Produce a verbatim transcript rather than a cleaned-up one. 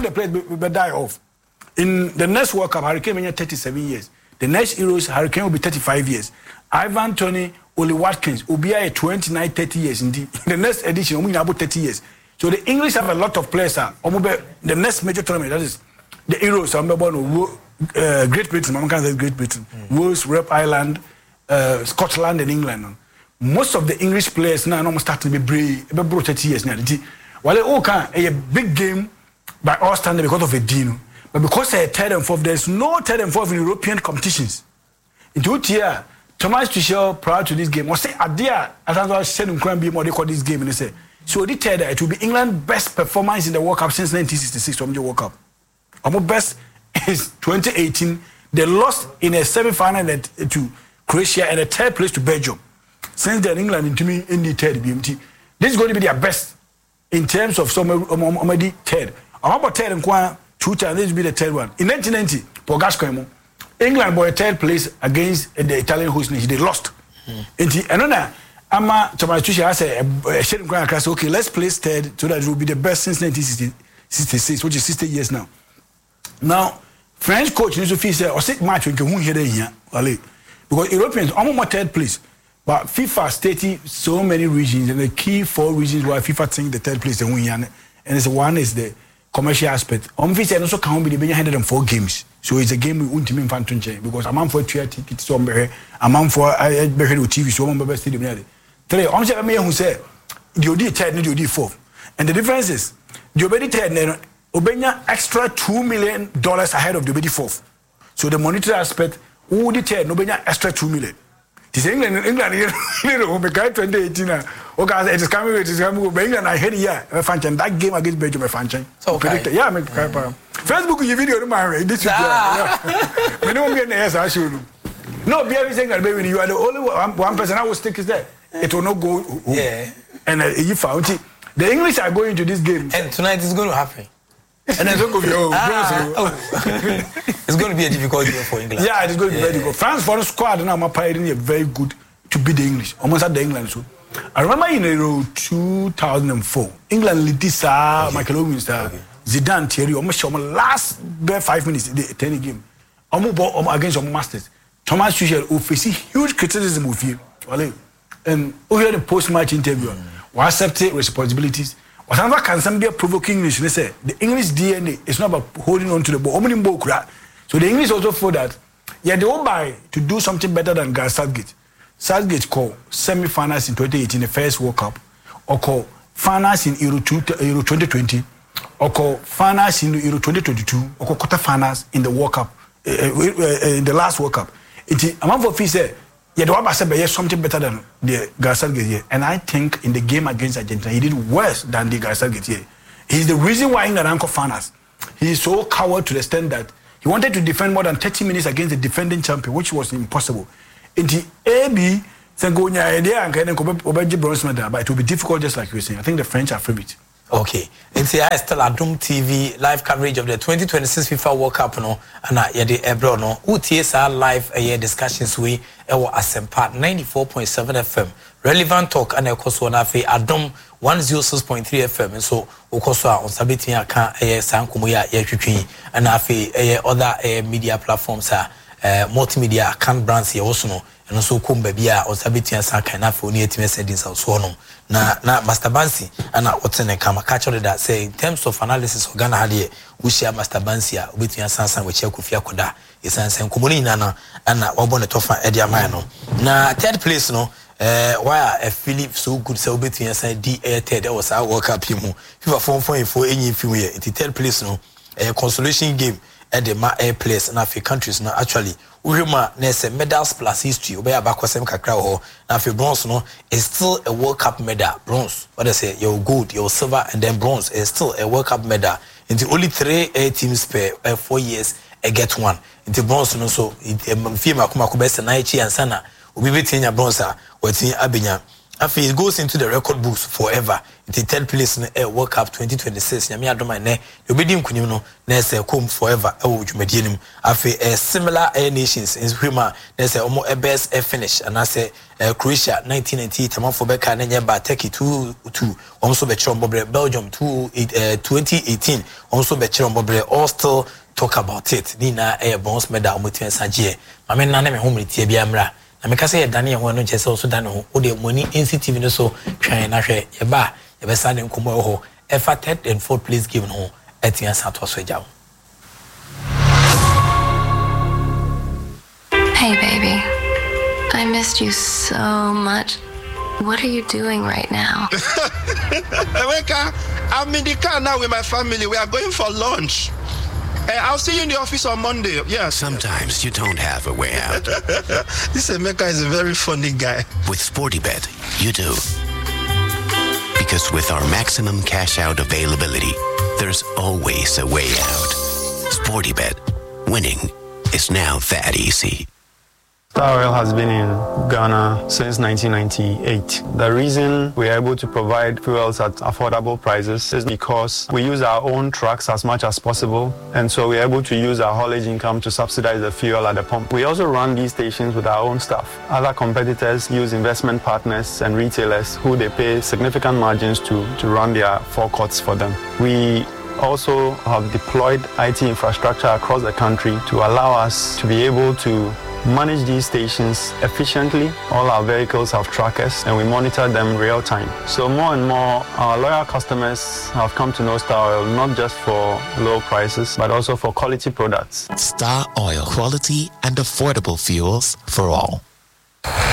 the players be, be die off. In the next World Cup, Harry Kane will be thirty-seven years. The next Euros, Harry Kane will be thirty-five years. Ivan Toney, Oli Watkins will be at twenty-nine, thirty years. Indeed, in the next edition, we'll be about thirty years. So the English have a lot of players. Uh, the next major tournament, that is the Euros. I'm about uh, Great Britain. I'm going to say Great Britain. Mm. Wales, Rep Island, uh, Scotland, and England. Most of the English players now almost starting to be brave. About thirty years now. While they all can a big game by all standard because of a deal. But because they're third and fourth, there's no third and fourth in European competitions. In two years, Thomas Tuchel prior to this game was say, "Adia, I thought I was saying can be more they call this game." And they say, so they tell that it will be England's best performance in the World Cup since nineteen sixty-six from the World Cup. Our best is twenty eighteen. They lost in a semi-final to Croatia and a third place to Belgium. Since then, England into me in the third B M T. This is going to be their best in terms of some already third. I'm about third and one. Two times, this will be the third one. In nineteen ninety, Pogasco, England were third place against the Italian host nation. They lost. Mm. And then, Ama Thomas Tuchel has a sharing ground class. Okay, let's place third so that it will be the best since nineteen sixty-six, which is sixty years now. Now, French coach needs to feel say, or six match we can win here here, because Europeans almost more third place, but FIFA stated so many regions and the key four regions why FIFA think the third place and win here, and it's one is the commercial aspect. On this and also can be the one hundred four games. So it's a game we won't even fan because a man for two tickets so a man for I be T V so one best stadium. Three, I'm saying me who say the O D third, the O D fourth. And the difference is the O D third Obenya extra two million dollars ahead of the O D fourth. So the monetary aspect, O D third Obenya extra two million. This England, England, you know, twenty eighteen. Okay, it is coming, it is coming. England, I heard here, that game against Belgium, Fanchen. So, okay. Yeah, make Facebook, you video, man, this is when you get the yes, I should. No, be everything that baby, you are the only one, one person I will stick is there. It will not go. Yeah. And uh, you found it. The English are going to this game. And tonight is going to happen. And then going to be oh, ah, oh. It's going to be a difficult game for England. Yeah, it's going to be yeah. very difficult. France for the squad now, my pioneer very good to beat the English. Almost at the England so. I remember in Euro two thousand four, England lead this uh, Michael Owen star okay. Zidane Thierry almost show my last bare five minutes the ten game. Almost ball against our masters. Thomas Tuchel who face huge criticism of him. And who hear the post-match interview, who accepted responsibilities. But another can some be a provoking English. They say the English D N A is not about holding on to the ball. So the English also feel that yeah, they will buy to do something better than Gareth Southgate. Southgate called semi-finals in twenty eighteen, the first World Cup, or called finals in Euro, Euro twenty twenty, or called finals in Euro twenty twenty-two, or called quarter-finals in the World Cup, uh, uh, in the last World Cup. It among for fees say yeah, the one said yes something better than the Gareth Southgate here, and I think in the game against Argentina he did worse than the Gareth Southgate here. He's the reason why England anchor finals. He is so coward to the extent that he wanted to defend more than thirty minutes against the defending champion, which was impossible. In the A B, Sengonia idea and kind of bronze medal, but it will be difficult, just like you were saying. I think the French are favorite. Okay, it's here still Adom T V live coverage of the twenty twenty-six FIFA World Cup, no, and I yeah the Ebro no. U T S R live a year discussions we ewo Asempa ninety-four point seven F M. Relevant talk and ekoso na fe Adom one oh six point three F M. So okoso a on sabiti aka eh sankomo ya ya twetwi and afi eh other eh media platforms are uh, multimedia account brands here also no. And also come baby a osabeti ansa kan na for ni etime sedins so no na na Master Bansi ana wotene kama catch that say in terms of analysis of Ghana had here we share Master Bansi a obeti ansa san we check kofia koda esansan komoni na na ana wabone tofa e dia man no na third place no eh why a Philip so good say obeti ansa D A third that was our World Cup mu FIFA four point four enyi film here it third place no eh consolation game at the ma air place and African countries now actually Urima nese medals plus history obey abakosem kakra ho na fe bronze no is still a World Cup medal bronze what they say your gold your silver and then bronze is still a World Cup medal in the only three uh, teams per uh, four years uh, get one in the bronze no so in fie makoma ko best na ichi ansana obi betinya bronze a wati abenya After it goes into the record books forever. It's the third place in the World Cup twenty twenty-six. Yami adoma ne. You be dim kunim no. Ne se come forever. Ewo jumedienim. After a similar air nations in Prima. Ne se omo a best a finish. And I say Croatia nineteen ninety-eight. Tamam for Beka ne ba Turkey two two. Also be chron bobre Belgium two twenty eighteen. Also be chron bobre. All still talk about it. Nina air bronze medal mutu ensaje. Mame nane me home tie bia mra. Na me ka say Daniel ho no chese so dan ho. O de money N C T V no so twan na hwe ye ba ye be sa de nkomo ho. E fa third and fourth place given ho. Etian sato so jaw. Hey baby. I missed you so much. What are you doing right now? Rebecca, I'm in the car now with my family. We are going for lunch. Uh, I'll see you in the office on Monday. Yes. Sometimes you don't have a way out. This Emeka is a very funny guy. With SportyBet, you do. Because with our maximum cash out availability, there's always a way out. SportyBet, winning is now that easy. Star Oil has been in Ghana since nineteen ninety-eight. The reason we are able to provide fuels at affordable prices is because we use our own trucks as much as possible, and so we are able to use our haulage income to subsidize the fuel at the pump. We also run these stations with our own staff. Other competitors use investment partners and retailers who they pay significant margins to, to run their forecourts for them. We also have deployed I T infrastructure across the country to allow us to be able to manage these stations efficiently. All our vehicles have trackers and we monitor them real time. So more and more our loyal customers have come to know Star Oil not just for low prices but also for quality products. Star Oil, quality and affordable fuels for all.